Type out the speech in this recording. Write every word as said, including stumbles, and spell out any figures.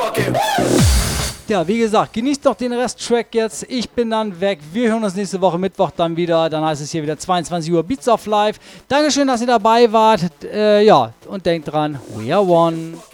Ja, wie gesagt, genießt doch den Rest-Track jetzt. Ich bin dann weg. Wir hören uns nächste Woche Mittwoch dann wieder. Dann heißt es hier wieder zweiundzwanzig Uhr Beats of Live. Dankeschön, dass ihr dabei wart. Äh, ja, und denkt dran, we are one.